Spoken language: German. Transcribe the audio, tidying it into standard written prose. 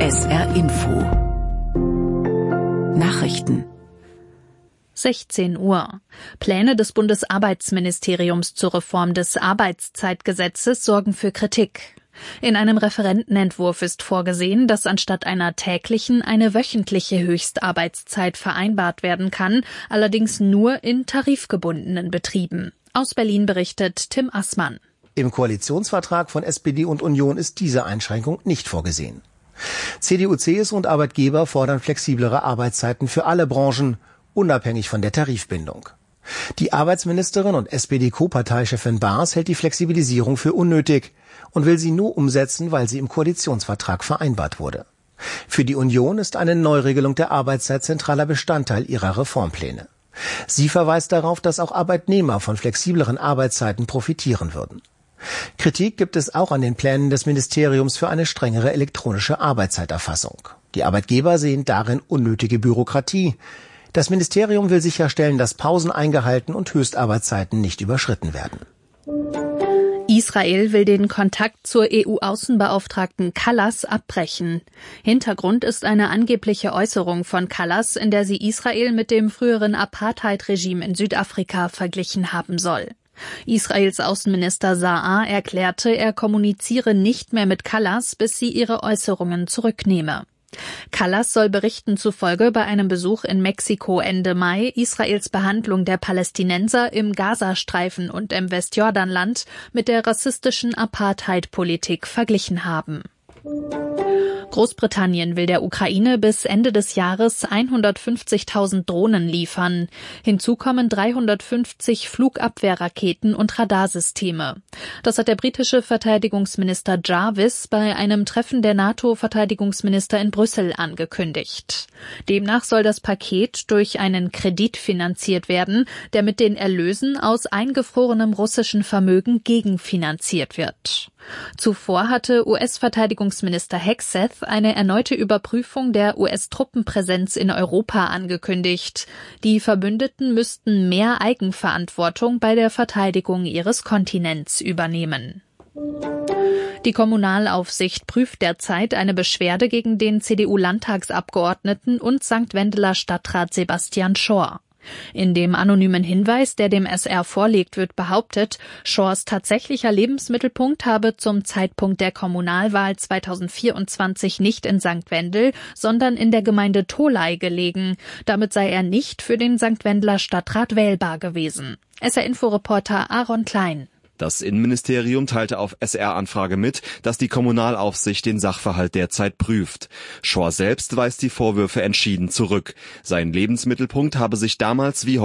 SR Info Nachrichten 16 Uhr. Pläne des Bundesarbeitsministeriums zur Reform des Arbeitszeitgesetzes sorgen für Kritik. In einem Referentenentwurf ist vorgesehen, dass anstatt einer täglichen eine wöchentliche Höchstarbeitszeit vereinbart werden kann, allerdings nur in tarifgebundenen Betrieben. Aus Berlin berichtet Tim Assmann. Im Koalitionsvertrag von SPD und Union ist diese Einschränkung nicht vorgesehen. CDU, CSU und Arbeitgeber fordern flexiblere Arbeitszeiten für alle Branchen, unabhängig von der Tarifbindung. Die Arbeitsministerin und SPD-Co-Parteichefin Baas hält die Flexibilisierung für unnötig und will sie nur umsetzen, weil sie im Koalitionsvertrag vereinbart wurde. Für die Union ist eine Neuregelung der Arbeitszeit zentraler Bestandteil ihrer Reformpläne. Sie verweist darauf, dass auch Arbeitnehmer von flexibleren Arbeitszeiten profitieren würden. Kritik gibt es auch an den Plänen des Ministeriums für eine strengere elektronische Arbeitszeiterfassung. Die Arbeitgeber sehen darin unnötige Bürokratie. Das Ministerium will sicherstellen, dass Pausen eingehalten und Höchstarbeitszeiten nicht überschritten werden. Israel will den Kontakt zur EU-Außenbeauftragten Kallas abbrechen. Hintergrund ist eine angebliche Äußerung von Kallas, in der sie Israel mit dem früheren Apartheid-Regime in Südafrika verglichen haben soll. Israels Außenminister Saar erklärte, er kommuniziere nicht mehr mit Kallas, bis sie ihre Äußerungen zurücknehme. Kallas soll Berichten zufolge bei einem Besuch in Mexiko Ende Mai Israels Behandlung der Palästinenser im Gazastreifen und im Westjordanland mit der rassistischen Apartheid-Politik verglichen haben. Großbritannien will der Ukraine bis Ende des Jahres 150.000 Drohnen liefern. Hinzu kommen 350 Flugabwehrraketen und Radarsysteme. Das hat der britische Verteidigungsminister Jarvis bei einem Treffen der NATO-Verteidigungsminister in Brüssel angekündigt. Demnach soll das Paket durch einen Kredit finanziert werden, der mit den Erlösen aus eingefrorenem russischen Vermögen gegenfinanziert wird. Zuvor hatte US-Verteidigungsminister Hegseth eine erneute Überprüfung der US-Truppenpräsenz in Europa angekündigt. Die Verbündeten müssten mehr Eigenverantwortung bei der Verteidigung ihres Kontinents übernehmen. Die Kommunalaufsicht prüft derzeit eine Beschwerde gegen den CDU-Landtagsabgeordneten und St. Wendeler Stadtrat Sebastian Schor. In dem anonymen Hinweis, der dem SR vorliegt, wird behauptet, Schors tatsächlicher Lebensmittelpunkt habe zum Zeitpunkt der Kommunalwahl 2024 nicht in St. Wendel, sondern in der Gemeinde Tholey gelegen. Damit sei er nicht für den St. Wendeler Stadtrat wählbar gewesen. SR-Info-Reporter Aaron Klein. Das Innenministerium teilte auf SR-Anfrage mit, dass die Kommunalaufsicht den Sachverhalt derzeit prüft. Schor selbst weist die Vorwürfe entschieden zurück. Sein Lebensmittelpunkt habe sich damals wie